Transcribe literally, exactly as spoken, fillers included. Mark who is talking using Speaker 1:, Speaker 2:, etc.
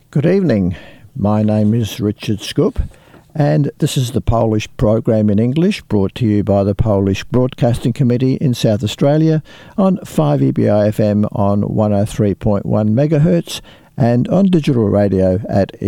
Speaker 1: Good evening. My name is Richard Scoop, and this is the Polish program in English brought to you by the Polish Broadcasting Committee in South Australia on five E B I F M on one oh three point one megahertz and on digital radio at